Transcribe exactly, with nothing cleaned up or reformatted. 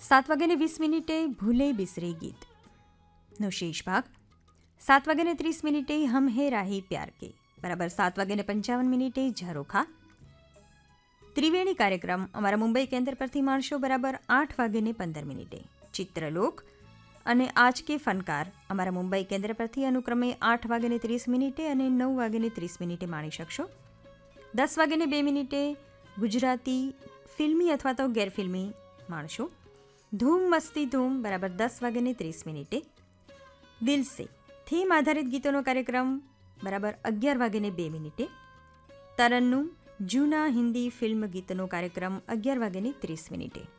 સાત વાગ્યાને વીસ મિનિટે ભૂલે બિસરે ગીતનો શેષ ભાગ. સાત વાગ્યાને ત્રીસ મિનિટે હમ હે રાહી પ્યાર કે બરાબર સાત વાગ્યાને પંચાવન મિનિટે ઝારોખા. ત્રિવેણી કાર્યક્રમ અમારા મુંબઈ કેન્દ્ર પરથી માણશો બરાબર આઠ વાગ્યાને પંદર મિનિટે. ચિત્રલોક અને આજ કે ફનકાર અમારા મુંબઈ કેન્દ્ર પરથી અનુક્રમે આઠ વાગ્યાને ત્રીસ મિનિટે અને નવ વાગ્યાને ત્રીસ મિનિટે માણી શકશો. દસ વાગ્યાને બે મિનિટે ગુજરાતી ફિલ્મી અથવા તો ગેરફિલ્મી માણશો. ધૂમ મસ્તી ધૂમ બરાબર દસ વાગ્યાને ત્રીસ મિનિટે. દિલ સે થીમ આધારિત ગીતોનો કાર્યક્રમ બરાબર અગિયાર વાગ્યાને બે મિનિટે. તરન્નુમ જૂના હિન્દી ફિલ્મ ગીતનો કાર્યક્રમ અગિયાર વાગ્યાને ત્રીસ મિનિટે.